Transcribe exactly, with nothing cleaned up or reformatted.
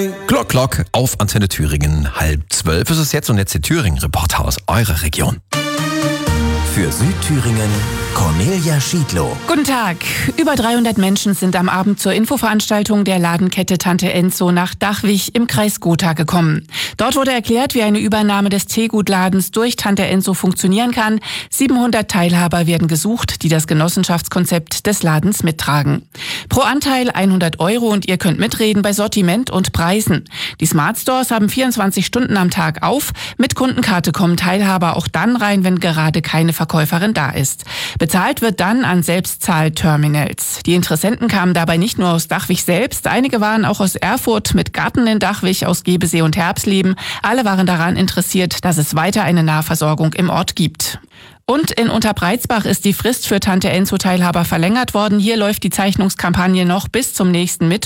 Glock, Glock auf Antenne Thüringen. Halb zwölf ist es jetzt und jetzt die Thüringen-Reporter aus eurer Region. Für Südthüringen Cornelia Schiedlow. Guten Tag. Über dreihundert Menschen sind am Abend zur Infoveranstaltung der Ladenkette Tante Enso nach Dachwig im Kreis Gotha gekommen. Dort wurde erklärt, wie eine Übernahme des Teegutladens durch Tante Enso funktionieren kann. siebenhundert Teilhaber werden gesucht, die das Genossenschaftskonzept des Ladens mittragen. Pro Anteil hundert Euro und ihr könnt mitreden bei Sortiment und Preisen. Die Smart Stores haben vierundzwanzig Stunden am Tag auf. Mit Kundenkarte kommen Teilhaber auch dann rein, wenn gerade keine Verkäuferin da ist. Bezahlt wird dann an Selbstzahlterminals. Die Interessenten kamen dabei nicht nur aus Dachwig selbst, einige waren auch aus Erfurt mit Garten in Dachwig, aus Gebesee und Herbsleben. Alle waren daran interessiert, dass es weiter eine Nahversorgung im Ort gibt. Und in Unterbreizbach ist die Frist für Tante Enso Teilhaber verlängert worden. Hier läuft die Zeichnungskampagne noch bis zum nächsten Mittwoch.